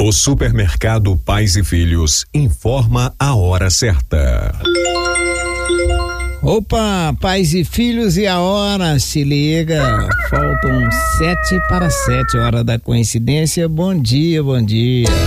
O supermercado Pais e Filhos informa a hora certa. Opa, Pais e Filhos, e a hora? Se liga, faltam 7 para 7, hora da coincidência. Bom dia, bom dia.